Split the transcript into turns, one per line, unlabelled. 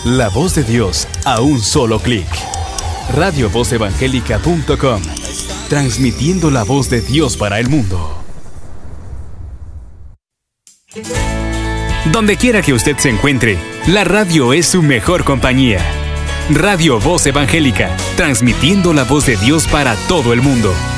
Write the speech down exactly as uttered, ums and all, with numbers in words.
La voz de Dios a un solo clic. radio voz evangélica punto com. Transmitiendo la voz de Dios para el mundo. Donde quiera que usted se encuentre, la radio es su mejor compañía. Radio Voz Evangélica, transmitiendo la voz de Dios para todo el mundo.